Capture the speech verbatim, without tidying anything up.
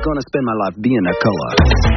going to spend my life being a color.